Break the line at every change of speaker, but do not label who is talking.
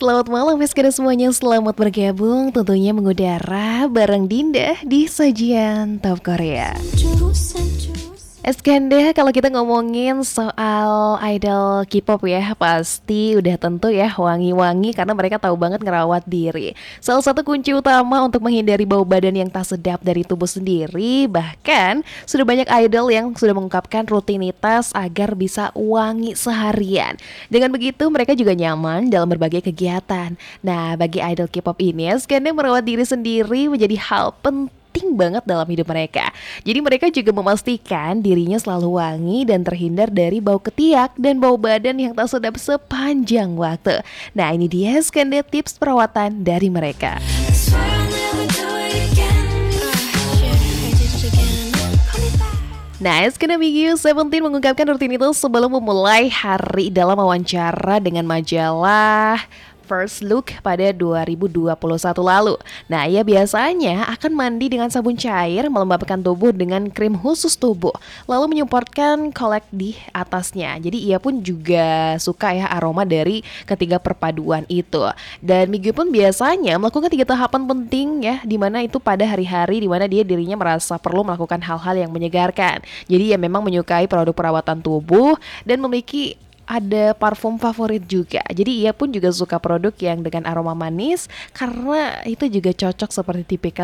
Selamat malam semuanya, selamat bergabung tentunya mengudara bareng Dinda di sajian Top Korea. Eskanda, kalau kita ngomongin soal idol K-pop ya, pasti udah tentu ya wangi-wangi karena mereka tahu banget ngerawat diri. Salah satu kunci utama untuk menghindari bau badan yang tak sedap dari tubuh sendiri, bahkan sudah banyak idol yang sudah mengungkapkan rutinitas agar bisa wangi seharian. Dengan begitu mereka juga nyaman dalam berbagai kegiatan. Nah, bagi idol K-pop ini, Eskanda merawat diri sendiri menjadi hal penting banget dalam hidup mereka. Jadi mereka juga memastikan dirinya selalu wangi dan terhindar dari bau ketiak dan bau badan yang tak sedap sepanjang waktu. Nah, ini dia Skanda tips perawatan dari mereka. Nah, Skanda Mingyu 17 mengungkapkan rutinitas sebelum memulai hari dalam wawancara dengan majalah First Look pada 2021 lalu. Nah, ia biasanya akan mandi dengan sabun cair, melembabkan tubuh dengan krim khusus tubuh, lalu menyemprotkan kolek di atasnya. Jadi ia pun juga suka ya aroma dari ketiga perpaduan itu. Dan Minggu pun biasanya melakukan 3 tahapan penting ya, di mana itu pada hari-hari di mana dirinya merasa perlu melakukan hal-hal yang menyegarkan. Jadi ia memang menyukai produk perawatan tubuh dan memiliki ada parfum favorit juga. Jadi ia pun juga suka produk yang dengan aroma manis karena itu juga cocok seperti tipikal